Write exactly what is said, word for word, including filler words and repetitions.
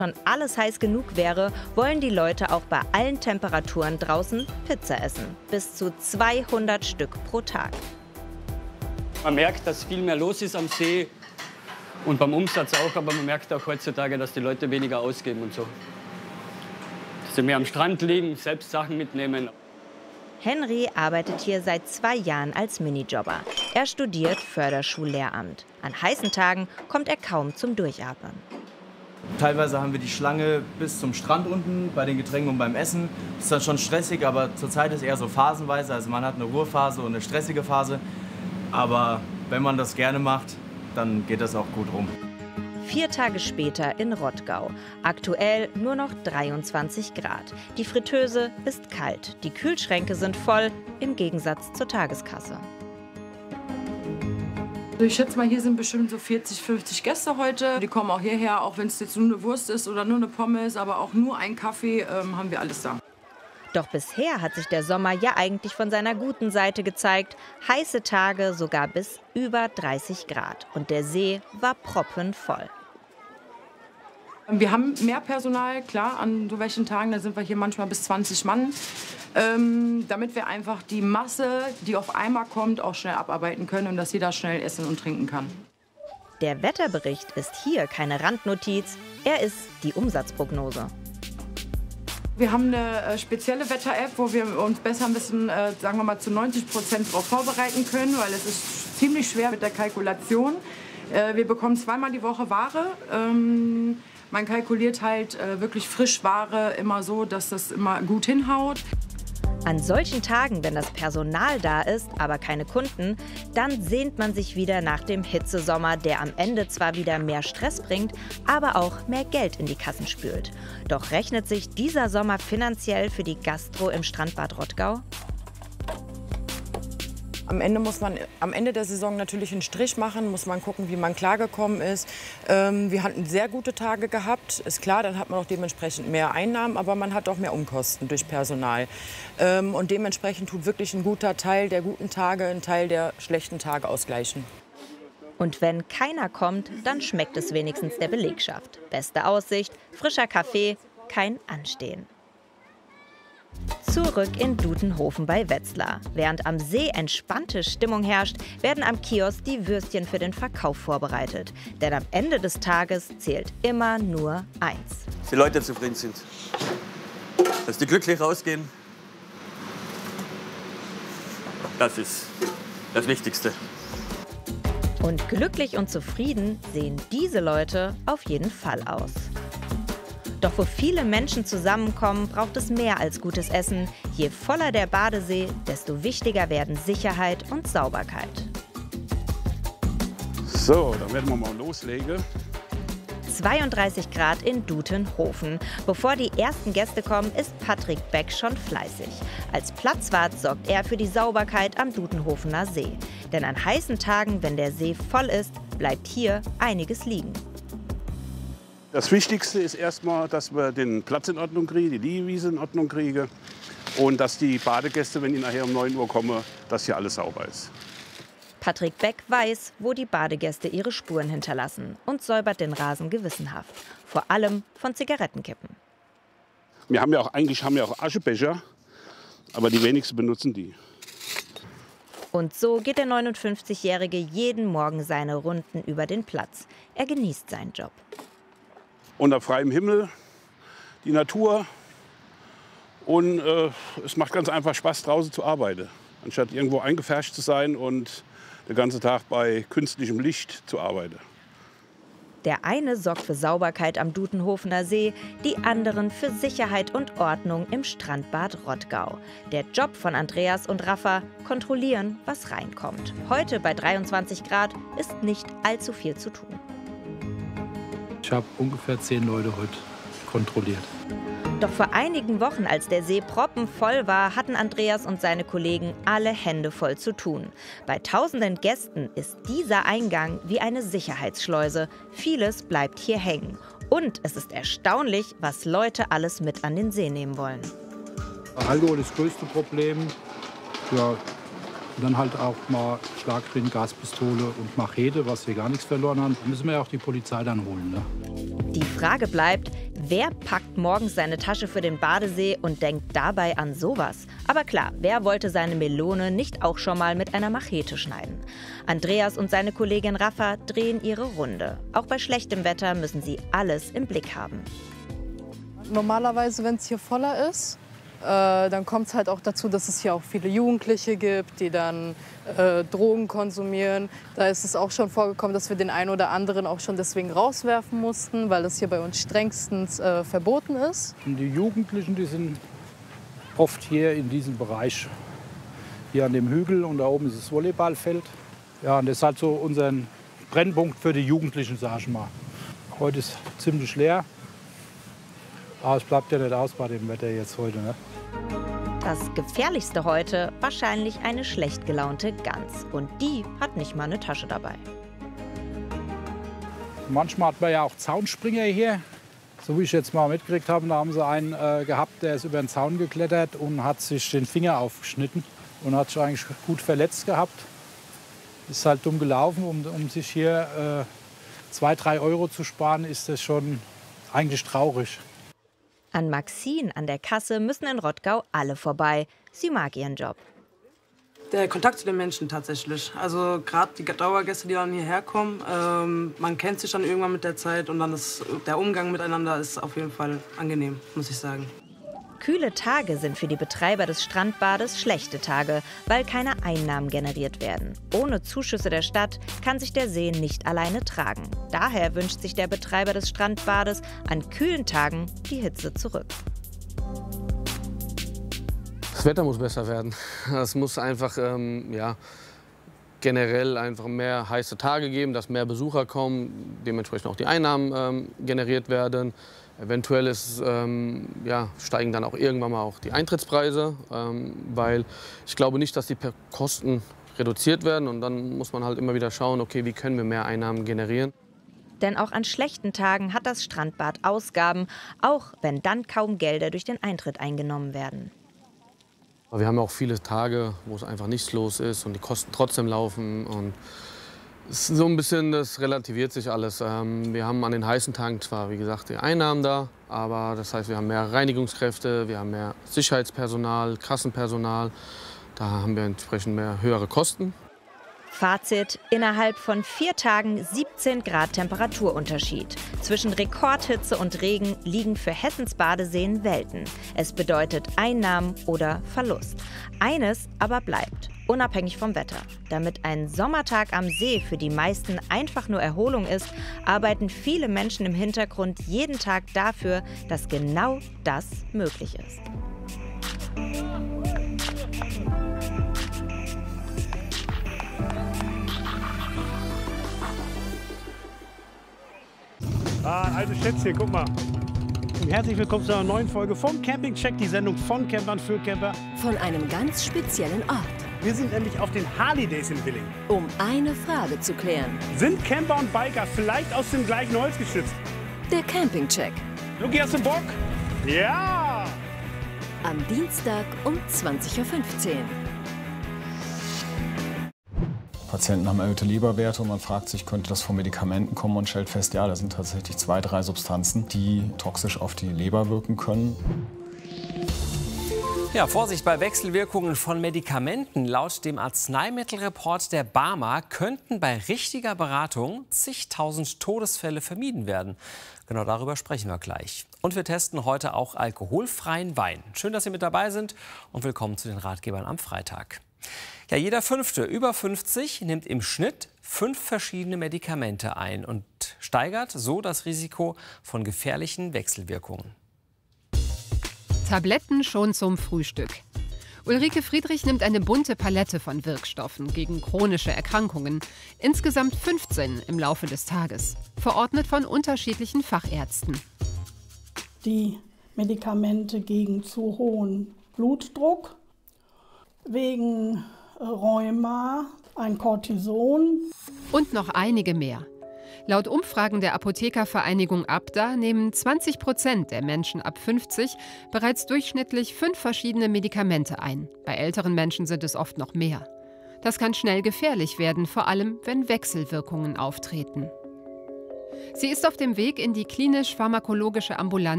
schon alles heiß genug wäre, wollen die Leute auch bei allen Temperaturen draußen Pizza essen. Bis zu zweihundert Stück pro Tag. Man merkt, dass viel mehr los ist am See und beim Umsatz auch, aber man merkt auch heutzutage, dass die Leute weniger ausgeben und so. Dass sie mehr am Strand liegen, selbst Sachen mitnehmen. Henry arbeitet hier seit zwei Jahren als Minijobber. Er studiert Förderschullehramt. An heißen Tagen kommt er kaum zum Durchatmen. Teilweise haben wir die Schlange bis zum Strand unten, bei den Getränken und beim Essen. Das ist dann schon stressig, aber zurzeit ist eher so phasenweise. Also man hat eine Ruhephase und eine stressige Phase. Aber wenn man das gerne macht, dann geht das auch gut rum. Vier Tage später in Rottgau. Aktuell nur noch dreiundzwanzig Grad. Die Fritteuse ist kalt. Die Kühlschränke sind voll, im Gegensatz zur Tageskasse. Ich schätze mal, hier sind bestimmt so vierzig, fünfzig Gäste heute. Die kommen auch hierher, auch wenn es jetzt nur eine Wurst ist oder nur eine Pommes, aber auch nur ein Kaffee, ähm, haben wir alles da. Doch bisher hat sich der Sommer ja eigentlich von seiner guten Seite gezeigt. Heiße Tage sogar bis über dreißig Grad. Und der See war proppenvoll. Wir haben mehr Personal, klar, an so welchen Tagen, da sind wir hier manchmal bis zwanzig Mann, ähm, damit wir einfach die Masse, die auf einmal kommt, auch schnell abarbeiten können und dass jeder schnell essen und trinken kann. Der Wetterbericht ist hier keine Randnotiz, er ist die Umsatzprognose. Wir haben eine äh, spezielle Wetter-App, wo wir uns besser ein bisschen, äh, sagen wir mal, zu neunzig Prozent darauf vorbereiten können, weil es ist ziemlich schwer mit der Kalkulation. Äh, wir bekommen zweimal die Woche Ware. Ähm, Man kalkuliert halt äh, wirklich Frischware immer so, dass das immer gut hinhaut. An solchen Tagen, wenn das Personal da ist, aber keine Kunden, dann sehnt man sich wieder nach dem Hitzesommer, der am Ende zwar wieder mehr Stress bringt, aber auch mehr Geld in die Kassen spült. Doch rechnet sich dieser Sommer finanziell für die Gastro im Strandbad Rottgau? Am Ende muss man am Ende der Saison natürlich einen Strich machen, muss man gucken, wie man klargekommen ist. Ähm, wir hatten sehr gute Tage gehabt, ist klar, dann hat man auch dementsprechend mehr Einnahmen, aber man hat auch mehr Umkosten durch Personal. Ähm, und dementsprechend tut wirklich ein guter Teil der guten Tage einen Teil der schlechten Tage ausgleichen. Und wenn keiner kommt, dann schmeckt es wenigstens der Belegschaft. Beste Aussicht, frischer Kaffee, kein Anstehen. Zurück in Dutenhofen bei Wetzlar. Während am See entspannte Stimmung herrscht, werden am Kiosk die Würstchen für den Verkauf vorbereitet. Denn am Ende des Tages zählt immer nur eins. Dass die Leute zufrieden sind. Dass die glücklich rausgehen. Das ist das Wichtigste. Und glücklich und zufrieden sehen diese Leute auf jeden Fall aus. Doch wo viele Menschen zusammenkommen, braucht es mehr als gutes Essen. Je voller der Badesee, desto wichtiger werden Sicherheit und Sauberkeit. So, dann werden wir mal loslegen. zweiunddreißig Grad in Dutenhofen. Bevor die ersten Gäste kommen, ist Patrick Beck schon fleißig. Als Platzwart sorgt er für die Sauberkeit am Dutenhofener See. Denn an heißen Tagen, wenn der See voll ist, bleibt hier einiges liegen. Das Wichtigste ist erstmal, dass wir den Platz in Ordnung kriegen, die Liegewiese in Ordnung kriegen und dass die Badegäste, wenn die nachher um neun Uhr kommen, dass hier alles sauber ist. Patrick Beck weiß, wo die Badegäste ihre Spuren hinterlassen und säubert den Rasen gewissenhaft. Vor allem von Zigarettenkippen. Wir haben ja auch, eigentlich haben wir auch Aschebecher, aber die wenigsten benutzen die. Und so geht der neunundfünfzigjährige jeden Morgen seine Runden über den Platz. Er genießt seinen Job. Unter freiem Himmel, die Natur und äh, es macht ganz einfach Spaß, draußen zu arbeiten. Anstatt irgendwo eingepfercht zu sein und den ganzen Tag bei künstlichem Licht zu arbeiten. Der eine sorgt für Sauberkeit am Dutenhofener See, die anderen für Sicherheit und Ordnung im Strandbad Rottgau. Der Job von Andreas und Rafa: kontrollieren, was reinkommt. Heute bei dreiundzwanzig Grad ist nicht allzu viel zu tun. Ich habe ungefähr zehn Leute heute kontrolliert. Doch vor einigen Wochen, als der See proppenvoll war, hatten Andreas und seine Kollegen alle Hände voll zu tun. Bei tausenden Gästen ist dieser Eingang wie eine Sicherheitsschleuse. Vieles bleibt hier hängen. Und es ist erstaunlich, was Leute alles mit an den See nehmen wollen. Alkohol ist das größte Problem. Ja, Und dann halt auch mal Schlagring, Gaspistole und Machete, was wir gar nichts verloren haben. Da müssen wir ja auch die Polizei dann holen. Ne? Die Frage bleibt, wer packt morgens seine Tasche für den Badesee und denkt dabei an sowas? Aber klar, wer wollte seine Melone nicht auch schon mal mit einer Machete schneiden? Andreas und seine Kollegin Rafa drehen ihre Runde. Auch bei schlechtem Wetter müssen sie alles im Blick haben. Normalerweise, wenn es hier voller ist, äh, dann kommt es halt auch dazu, dass es hier auch viele Jugendliche gibt, die dann äh, Drogen konsumieren. Da ist es auch schon vorgekommen, dass wir den einen oder anderen auch schon deswegen rauswerfen mussten, weil es hier bei uns strengstens äh, verboten ist. Und die Jugendlichen, die sind oft hier in diesem Bereich, hier an dem Hügel, und da oben ist das Volleyballfeld. Ja, und das ist halt so unser Brennpunkt für die Jugendlichen, sag ich mal. Heute ist ziemlich leer. Aber es bleibt ja nicht aus bei dem Wetter jetzt heute. Ne? Das Gefährlichste heute wahrscheinlich eine schlecht gelaunte Gans. Und die hat nicht mal eine Tasche dabei. Manchmal hat man ja auch Zaunspringer hier. So wie ich jetzt mal mitgekriegt habe, da haben sie einen äh, gehabt, der ist über den Zaun geklettert und hat sich den Finger aufgeschnitten und hat sich eigentlich gut verletzt gehabt. Ist halt dumm gelaufen, um, um sich hier äh, zwei, drei Euro zu sparen, ist das schon eigentlich traurig. An Maxine an der Kasse müssen in Rottgau alle vorbei. Sie mag ihren Job. Der Kontakt zu den Menschen tatsächlich. Also gerade die Dauergäste, die dann hierher kommen, ähm, man kennt sich dann irgendwann mit der Zeit und dann ist der Umgang miteinander ist auf jeden Fall angenehm, muss ich sagen. Kühle Tage sind für die Betreiber des Strandbades schlechte Tage, weil keine Einnahmen generiert werden. Ohne Zuschüsse der Stadt kann sich der See nicht alleine tragen. Daher wünscht sich der Betreiber des Strandbades an kühlen Tagen die Hitze zurück. Das Wetter muss besser werden. Es muss einfach ähm, ja, generell einfach mehr heiße Tage geben, dass mehr Besucher kommen, dementsprechend auch die Einnahmen ähm, generiert werden. Eventuell ist, ähm, ja, steigen dann auch irgendwann mal auch die Eintrittspreise, ähm, weil ich glaube nicht, dass die Kosten reduziert werden. Und dann muss man halt immer wieder schauen, okay, wie können wir mehr Einnahmen generieren. Denn auch an schlechten Tagen hat das Strandbad Ausgaben, auch wenn dann kaum Gelder durch den Eintritt eingenommen werden. Wir haben auch viele Tage, wo es einfach nichts los ist und die Kosten trotzdem laufen. Und es ist so ein bisschen, das relativiert sich alles. Wir haben an den heißen Tagen zwar, wie gesagt, die Einnahmen da, aber das heißt, wir haben mehr Reinigungskräfte, wir haben mehr Sicherheitspersonal, Kassenpersonal. Da haben wir entsprechend mehr höhere Kosten. Fazit: Innerhalb von vier Tagen siebzehn Grad Temperaturunterschied. Zwischen Rekordhitze und Regen liegen für Hessens Badeseen Welten. Es bedeutet Einnahmen oder Verlust. Eines aber bleibt: unabhängig vom Wetter. Damit ein Sommertag am See für die meisten einfach nur Erholung ist, arbeiten viele Menschen im Hintergrund jeden Tag dafür, dass genau das möglich ist. Ah, alte Schätzchen, guck mal. Herzlich willkommen zu einer neuen Folge vom Camping Check, die Sendung von Campern für Camper. Von einem ganz speziellen Ort. Wir sind nämlich auf den Harley Days in Willing. Um eine Frage zu klären. Sind Camper und Biker vielleicht aus dem gleichen Holz geschnitzt? Der Camping Check. Luki, hast du Bock? Ja! Am Dienstag um zwanzig Uhr fünfzehn. Patienten haben erhöhte Leberwerte und man fragt sich, könnte das von Medikamenten kommen, und stellt fest, ja, da sind tatsächlich zwei, drei Substanzen, die toxisch auf die Leber wirken können. Ja, Vorsicht bei Wechselwirkungen von Medikamenten. Laut dem Arzneimittelreport der BARMER könnten bei richtiger Beratung zigtausend Todesfälle vermieden werden. Genau darüber sprechen wir gleich. Und wir testen heute auch alkoholfreien Wein. Schön, dass Sie mit dabei sind und willkommen zu den Ratgebern am Freitag. Ja, jeder Fünfte über fünfzig nimmt im Schnitt fünf verschiedene Medikamente ein und steigert so das Risiko von gefährlichen Wechselwirkungen. Tabletten schon zum Frühstück. Ulrike Friedrich nimmt eine bunte Palette von Wirkstoffen gegen chronische Erkrankungen. Insgesamt fünfzehn im Laufe des Tages. Verordnet von unterschiedlichen Fachärzten. Die Medikamente gegen zu hohen Blutdruck, wegen Rheuma, ein Cortison. Und noch einige mehr. Laut Umfragen der Apothekervereinigung Abda nehmen zwanzig Prozent der Menschen ab fünfzig bereits durchschnittlich fünf verschiedene Medikamente ein. Bei älteren Menschen sind es oft noch mehr. Das kann schnell gefährlich werden, vor allem wenn Wechselwirkungen auftreten. Sie ist auf dem Weg in die klinisch-pharmakologische Ambulanz